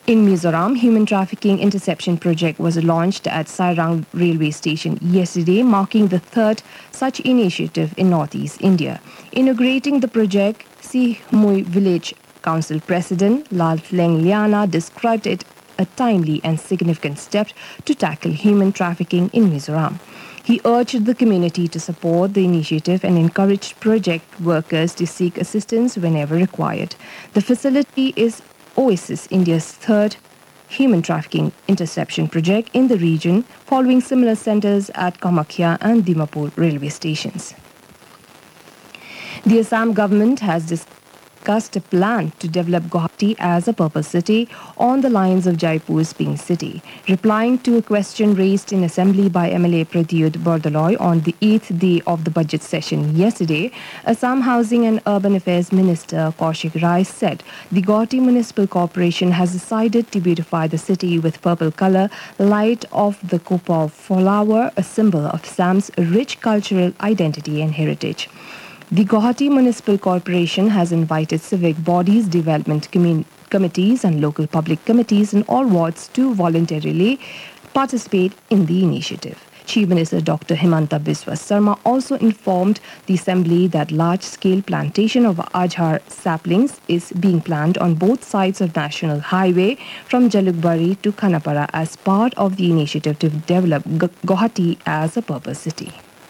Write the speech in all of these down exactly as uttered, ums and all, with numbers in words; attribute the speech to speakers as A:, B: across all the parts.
A: In Mizoram, Human Trafficking Interception Project was launched at Sairang railway station yesterday, marking the third such initiative in northeast India. Inaugurating the project, Sihmui Village Council President Lal Leng Liana described it a timely and significant step to tackle human trafficking in Mizoram. He urged the community to support the initiative and encouraged project workers to seek assistance whenever required. The facility is Oasis, India's third human trafficking interception project in the region, following similar centers at Kamakhya and Dimapur railway stations. The Assam government has discussed a plan to develop Guwahati as a purple city on the lines of Jaipur's Pink City. Replying to a question raised in Assembly by M L A Pradyut Bordoloi on the eighth day of the budget session yesterday, Assam Housing and Urban Affairs Minister Kaushik Rai said the Guwahati Municipal Corporation has decided to beautify the city with purple color, light of the Kopav flower, a symbol of Assam's rich cultural identity and heritage. The Guwahati Municipal Corporation has invited civic bodies, development commun- committees and local public committees in all wards to voluntarily participate in the initiative. Chief Minister Doctor Himanta Biswa Sarma also informed the Assembly that large-scale plantation of Ajhar saplings is being planned on both sides of National Highway from Jalukbari to Khanapara as part of the initiative to develop Guwahati as a purple city.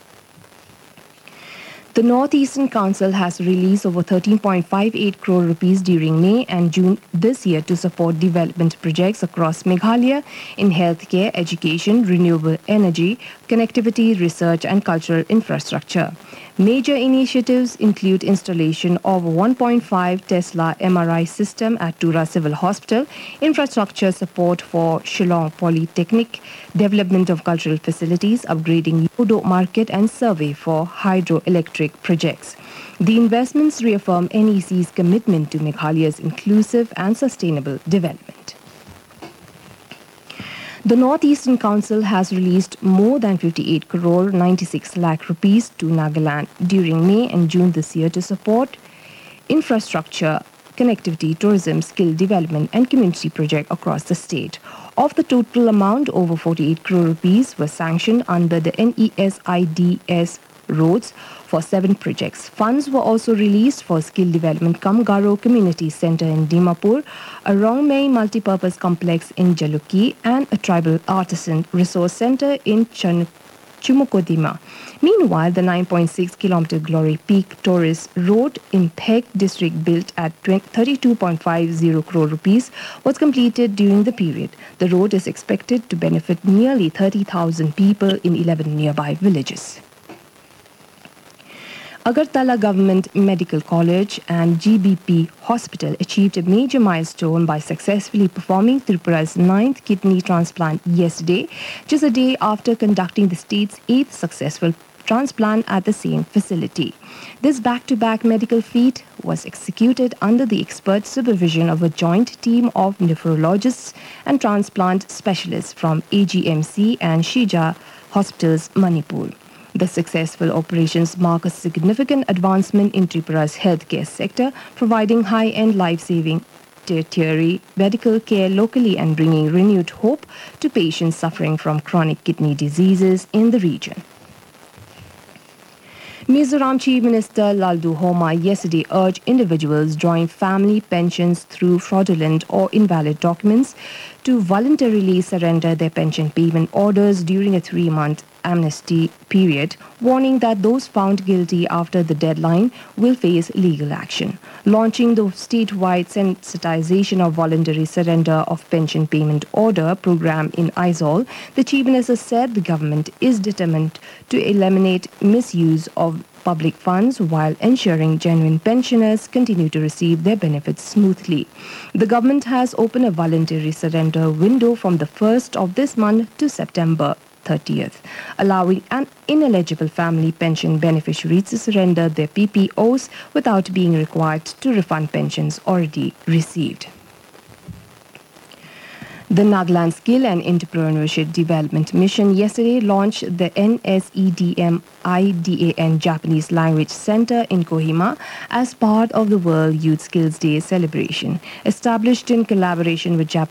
A: The North Eastern Council has released over thirteen point five eight crore rupees during May and June this year to support development projects across Meghalaya in healthcare, education, renewable energy, connectivity, research and cultural infrastructure. Major initiatives include installation of a one point five Tesla M R I system at Tura Civil Hospital, infrastructure support for Shillong Polytechnic, development of cultural facilities, upgrading Yodo Market and survey for hydroelectric projects. The investments reaffirm N E C's commitment to Meghalaya's inclusive and sustainable development. The North Eastern Council has released more than fifty-eight crore ninety-six lakh rupees to Nagaland during May and June this year to support infrastructure, connectivity, tourism, skill development and community projects across the state. Of the total amount, over forty-eight crore rupees were sanctioned under the N E S I D S roads for seven projects. Funds were also released for skill development Kamgaro Community Center in Dimapur, a Rongmei multipurpose complex in Jalukki and a tribal artisan resource center in Chan- Chumukodima. Meanwhile, the nine point six kilometer Glory Peak Tourist Road in Phek district, built at thirty-two point five zero crore rupees, was completed during the period. The road is expected to benefit nearly thirty thousand people in eleven nearby villages. Agartala Government Medical College and G B P Hospital achieved a major milestone by successfully performing Tripura's ninth kidney transplant yesterday, just a day after conducting the state's eighth successful transplant at the same facility. This back-to-back medical feat was executed under the expert supervision of a joint team of nephrologists and transplant specialists from A G M C and Shija Hospitals, Manipur. The successful operations mark a significant advancement in Tripura's healthcare sector, providing high-end life-saving tertiary medical care locally and bringing renewed hope to patients suffering from chronic kidney diseases in the region. Mizoram Chief Minister Laldu Homa yesterday urged individuals drawing family pensions through fraudulent or invalid documents to voluntarily surrender their pension payment orders during a three-month amnesty period, warning that those found guilty after the deadline will face legal action. Launching the statewide sensitization of voluntary surrender of pension payment order program in Aizawl, the Chief Minister said the government is determined to eliminate misuse of public funds while ensuring genuine pensioners continue to receive their benefits smoothly. The government has opened a voluntary surrender window from the first of this month to September thirtieth, allowing an ineligible family pension beneficiaries to surrender their P P Os without being required to refund pensions already received. The Nagaland Skill and Entrepreneurship Development Mission yesterday launched the N S E D M I D A N Japanese Language Center in Kohima as part of the World Youth Skills Day celebration. Established in collaboration with Japanese